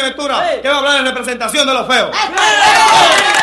lectura, que va a hablar en representación de los feos.